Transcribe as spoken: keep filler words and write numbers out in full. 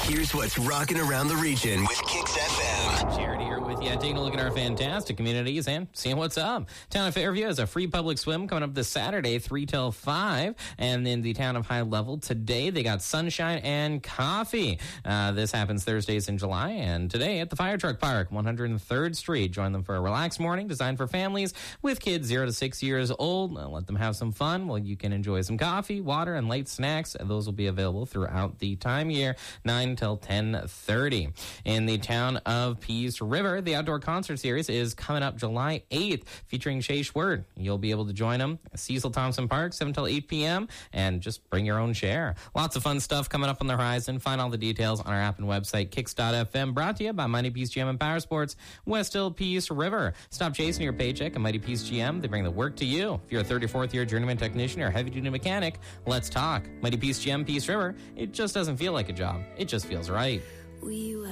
Here's what's rocking around the region with Kicks F M. Jared here with you, taking a look at our fantastic communities and seeing what's up. Town of Fairview has a free public swim coming up this Saturday, three till five. And in the town of High Level today, they got sunshine and coffee. Uh, this happens Thursdays in July. And today at the Fire Truck Park, one hundred third Street. Join them for a relaxed morning designed for families with kids zero to six years old. Uh, let them have some fun. Well, you can enjoy some coffee, water, and late snacks. Those will be available throughout the time year, nine till ten thirty. In the town of Peace River, the Outdoor Concert Series is coming up July eighth, featuring Shay Schwerd. You'll be able to join them at Cecil Thompson Park, seven till eight p.m., and just bring your own share. Lots of fun stuff coming up on the horizon. Find all the details on our app and website, kicks dot f m, brought to you by Mighty Peace G M and Power Sports, West Hill, Peace River. Stop chasing your paycheck at Mighty Peace G M. They bring the work to you. If you're a thirty-fourth year journeyman technician or heavy-duty mechanic, let's talk. Mighty Peace G M, Peace River. It just doesn't feel like a job. It just feels right. We